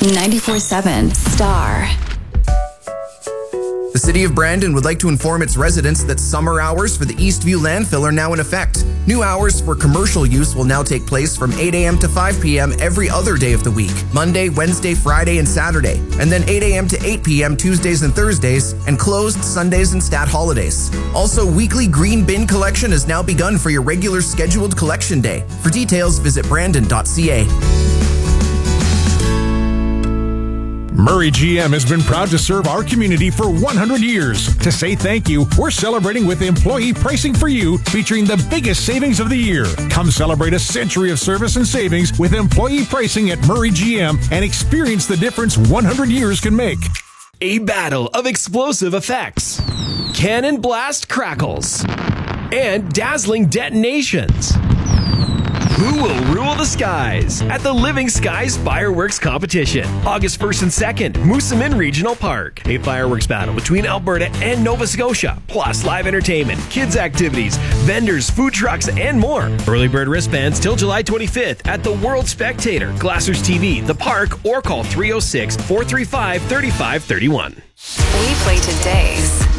94.7 Star. The City of Brandon would like to inform its residents that summer hours for the Eastview landfill are now in effect. New hours for commercial use will now take place from 8 a.m. to 5 p.m. every other day of the week, Monday, Wednesday, Friday, and Saturday, and then 8 a.m. to 8 p.m. Tuesdays and Thursdays, and closed Sundays and stat holidays. Also, weekly green bin collection has now begun for your regular scheduled collection day. For details, visit brandon.ca. Murray GM has been proud to serve our community for 100 years. To say thank you, we're celebrating with Employee Pricing for You, featuring the biggest savings of the year. Come celebrate a century of service and savings with employee pricing at Murray GM and experience the difference 100 years can make. A battle of explosive effects, cannon blast crackles, and dazzling detonations. Who will rule the skies at the Living Skies Fireworks Competition? August 1st and 2nd, Moosomin Regional Park. A fireworks battle between Alberta and Nova Scotia, plus live entertainment, kids activities, vendors, food trucks, and more. Early bird wristbands till July 25th at the World Spectator, Glassers TV, the park, or call 306-435-3531. We play today's